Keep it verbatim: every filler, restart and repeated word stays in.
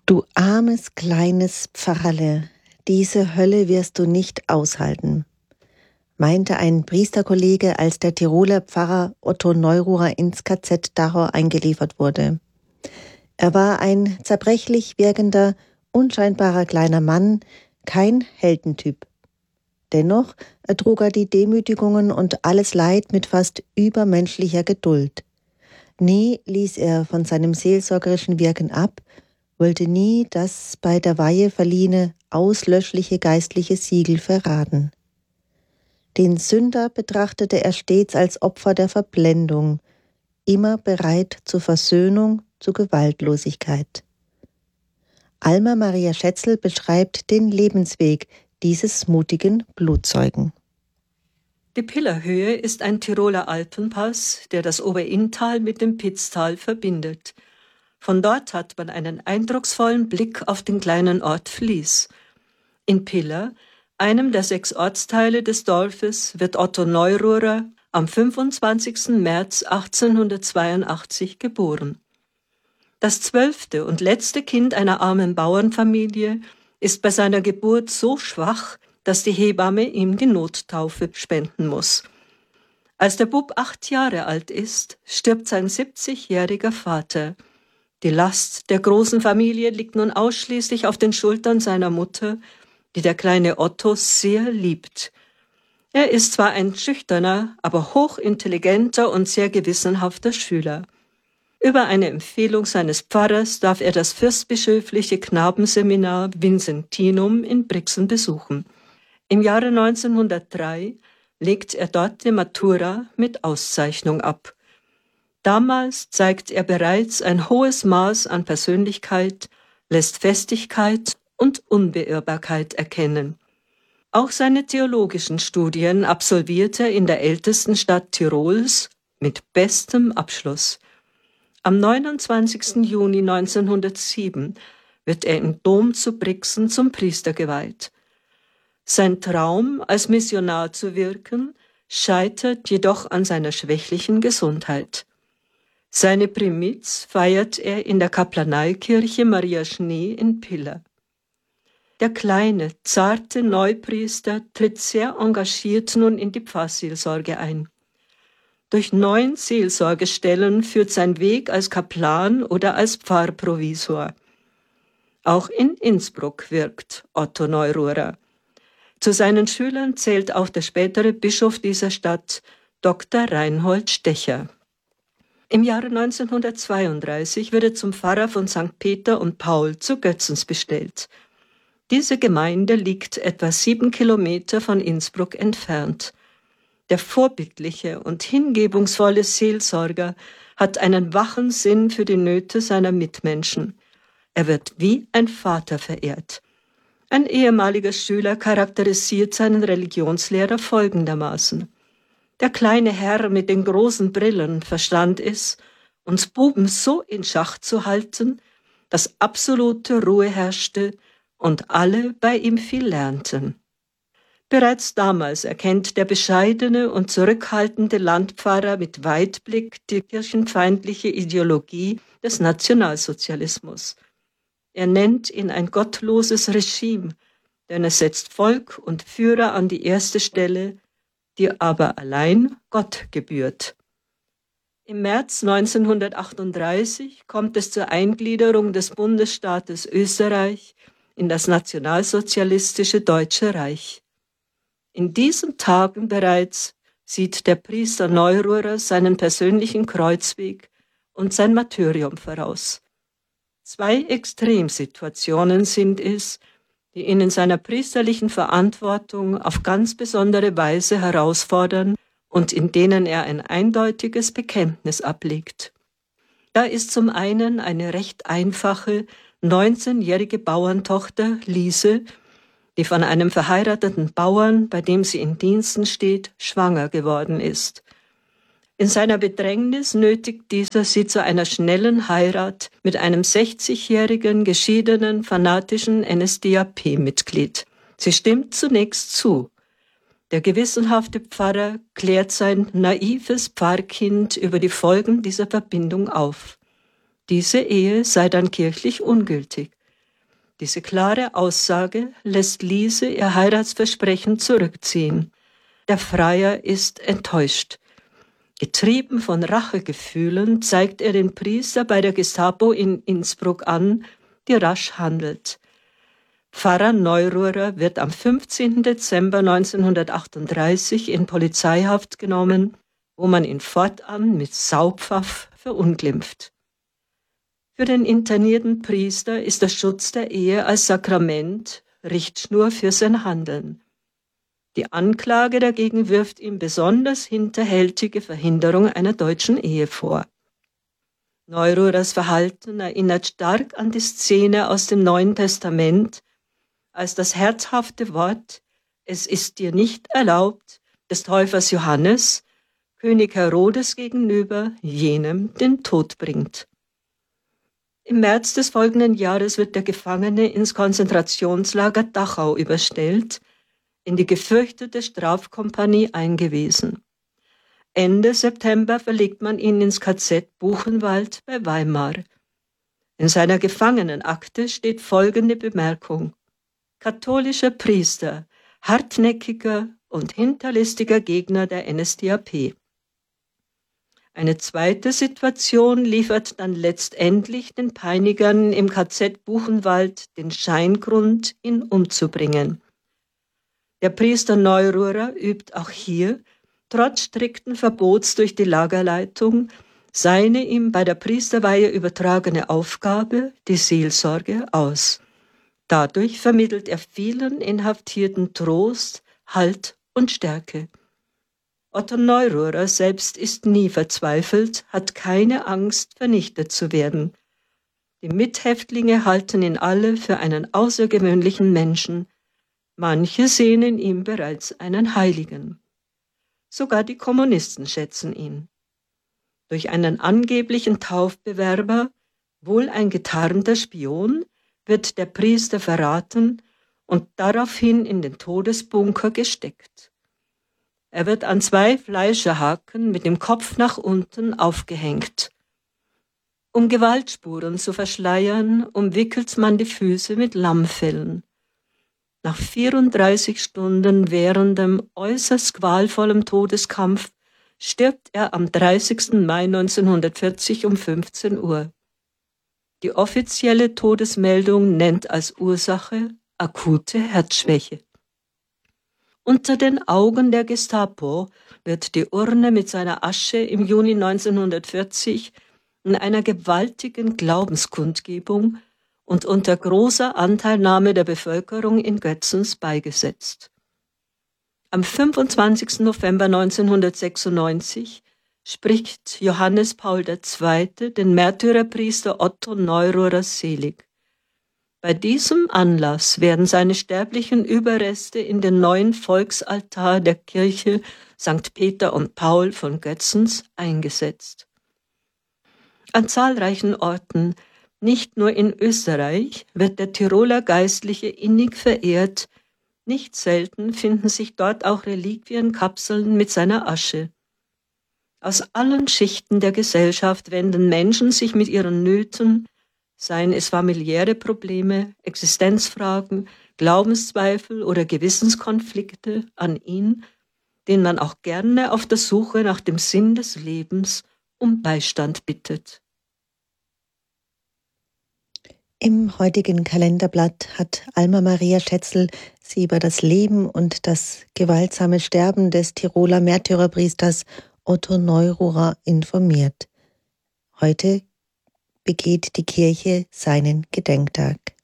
Du armes, kleines Pfarrerle, diese Hölle wirst du nicht aushalten, meinte ein Priesterkollege, als der Tiroler Pfarrer Otto Neururer ins K Z Dachau eingeliefert wurde. Er war ein zerbrechlich wirkender, unscheinbarer kleiner Mann, kein Heldentyp. Dennoch ertrug er die Demütigungen und alles Leid mit fast übermenschlicher Geduld. Nie ließ er von seinem seelsorgerischen Wirken ab, wollte nie das bei der Weihe verliehene, auslöschliche geistliche Siegel verraten. Den Sünder betrachtete er stets als Opfer der Verblendung, immer bereit zur Versöhnung, zur Gewaltlosigkeit. Alma Maria Schätzl beschreibt den Lebensweg dieses mutigen Blutzeugen. Die Pillerhöhe ist ein Tiroler Alpenpass, der das Oberinntal mit dem Pitztal verbindet. Von dort hat man einen eindrucksvollen Blick auf den kleinen Ort Vlies. In Piller, einem der sechs Ortsteile des Dorfes, wird Otto Neururer am fünfundzwanzigsten März achtzehnhundertzweiundachtzig geboren. Das zwölfte und letzte Kind einer armen Bauernfamilie ist bei seiner Geburt so schwach, dass die Hebamme ihm die Nottaufe spenden muss. Als der Bub acht Jahre alt ist, stirbt sein siebzigjähriger Vater. Die Last der großen Familie liegt nun ausschließlich auf den Schultern seiner Mutter, die der kleine Otto sehr liebt. Er ist zwar ein schüchterner, aber hochintelligenter und sehr gewissenhafter Schüler. Über eine Empfehlung seines Pfarrers darf er das fürstbischöfliche Knabenseminar Vincentinum in Brixen besuchen. Im Jahre neunzehnhundertdrei legt er dort die Matura mit Auszeichnung ab. Damals zeigt er bereits ein hohes Maß an Persönlichkeit, lässt Festigkeit und Unbeirrbarkeit erkennen. Auch seine theologischen Studien absolviert er in der ältesten Stadt Tirols mit bestem Abschluss. Am neunundzwanzigsten Juni neunzehnhundertsieben wird er im Dom zu Brixen zum Priester geweiht. Sein Traum, als Missionar zu wirken, scheitert jedoch an seiner schwächlichen Gesundheit. Seine Primiz feiert er in der Kaplaneikirche Maria Schnee in Piller. Der kleine, zarte Neupriester tritt sehr engagiert nun in die Pfarrseelsorge ein. Durch neun Seelsorgestellen führt sein Weg als Kaplan oder als Pfarrprovisor. Auch in Innsbruck wirkt Otto Neururer. Zu seinen Schülern zählt auch der spätere Bischof dieser Stadt, Doktor Reinhold Stecher. Im Jahre neunzehnhundertzweiunddreißig wird er zum Pfarrer von Sankt Peter und Paul zu Götzens bestellt. Diese Gemeinde liegt etwa sieben Kilometer von Innsbruck entfernt. Der vorbildliche und hingebungsvolle Seelsorger hat einen wachen Sinn für die Nöte seiner Mitmenschen. Er wird wie ein Vater verehrt. Ein ehemaliger Schüler charakterisiert seinen Religionslehrer folgendermaßen: Der kleine Herr mit den großen Brillen verstand es, uns Buben so in Schach zu halten, dass absolute Ruhe herrschte und alle bei ihm viel lernten. Bereits damals erkennt der bescheidene und zurückhaltende Landpfarrer mit Weitblick die kirchenfeindliche Ideologie des Nationalsozialismus. Er nennt ihn ein gottloses Regime, denn es setzt Volk und Führer an die erste Stelle, die aber allein Gott gebührt. Im März neunzehnhundertachtunddreißig kommt es zur Eingliederung des Bundesstaates Österreich in das nationalsozialistische Deutsche Reich. In diesen Tagen bereits sieht der Priester Neururer seinen persönlichen Kreuzweg und sein Martyrium voraus. Zwei Extremsituationen sind es, die ihn in seiner priesterlichen Verantwortung auf ganz besondere Weise herausfordern und in denen er ein eindeutiges Bekenntnis ablegt. Da ist zum einen eine recht einfache, neunzehnjährige Bauerntochter Liese, die von einem verheirateten Bauern, bei dem sie in Diensten steht, schwanger geworden ist. In seiner Bedrängnis nötigt dieser sie zu einer schnellen Heirat mit einem sechzigjährigen, geschiedenen, fanatischen N S D A P-Mitglied. Sie stimmt zunächst zu. Der gewissenhafte Pfarrer klärt sein naives Pfarrkind über die Folgen dieser Verbindung auf. Diese Ehe sei dann kirchlich ungültig. Diese klare Aussage lässt Lise ihr Heiratsversprechen zurückziehen. Der Freier ist enttäuscht. Getrieben von Rachegefühlen zeigt er den Priester bei der Gestapo in Innsbruck an, die rasch handelt. Pfarrer Neururer wird am fünfzehnten Dezember neunzehnhundertachtunddreißig in Polizeihaft genommen, wo man ihn fortan mit Saugpfaff verunglimpft. Für den internierten Priester ist der Schutz der Ehe als Sakrament Richtschnur für sein Handeln. Die Anklage dagegen wirft ihm besonders hinterhältige Verhinderung einer deutschen Ehe vor. Neururers Verhalten erinnert stark an die Szene aus dem Neuen Testament, als das herzhafte Wort „Es ist dir nicht erlaubt“ des Täufers Johannes König Herodes gegenüber jenem den Tod bringt. Im März des folgenden Jahres wird der Gefangene ins Konzentrationslager Dachau überstellt, in die gefürchtete Strafkompanie eingewiesen. Ende September verlegt man ihn ins K Z Buchenwald bei Weimar. In seiner Gefangenenakte steht folgende Bemerkung: Katholischer Priester, hartnäckiger und hinterlistiger Gegner der N S D A P. Eine zweite Situation liefert dann letztendlich den Peinigern im K Z Buchenwald den Scheingrund, ihn umzubringen. Der Priester Neururer übt auch hier, trotz strikten Verbots durch die Lagerleitung, seine ihm bei der Priesterweihe übertragene Aufgabe, die Seelsorge, aus. Dadurch vermittelt er vielen Inhaftierten Trost, Halt und Stärke. Otto Neururer selbst ist nie verzweifelt, hat keine Angst, vernichtet zu werden. Die Mithäftlinge halten ihn alle für einen außergewöhnlichen Menschen. Manche sehen in ihm bereits einen Heiligen. Sogar die Kommunisten schätzen ihn. Durch einen angeblichen Taufbewerber, wohl ein getarnter Spion, wird der Priester verraten und daraufhin in den Todesbunker gesteckt. Er wird an zwei Fleischerhaken mit dem Kopf nach unten aufgehängt. Um Gewaltspuren zu verschleiern, umwickelt man die Füße mit Lammfellen. Nach vierunddreißig Stunden währendem äußerst qualvollem Todeskampf stirbt er am dreißigsten Mai neunzehnhundertvierzig um fünfzehn Uhr. Die offizielle Todesmeldung nennt als Ursache akute Herzschwäche. Unter den Augen der Gestapo wird die Urne mit seiner Asche im Juni neunzehnhundertvierzig in einer gewaltigen Glaubenskundgebung und unter großer Anteilnahme der Bevölkerung in Götzens beigesetzt. Am fünfundzwanzigsten November neunzehnhundertsechsundneunzig spricht Johannes Paul der Zweite den Märtyrerpriester Otto Neururer selig. Bei diesem Anlass werden seine sterblichen Überreste in den neuen Volksaltar der Kirche Sankt Peter und Paul von Götzens eingesetzt. An zahlreichen Orten, nicht nur in Österreich, wird der Tiroler Geistliche innig verehrt. Nicht selten finden sich dort auch Reliquienkapseln mit seiner Asche. Aus allen Schichten der Gesellschaft wenden Menschen sich mit ihren Nöten, seien es familiäre Probleme, Existenzfragen, Glaubenszweifel oder Gewissenskonflikte, an ihn, den man auch gerne auf der Suche nach dem Sinn des Lebens um Beistand bittet. Im heutigen Kalenderblatt hat Alma Maria Schätzl sie über das Leben und das gewaltsame Sterben des Tiroler Märtyrerpriesters Otto Neururer informiert. Heute begeht die Kirche seinen Gedenktag.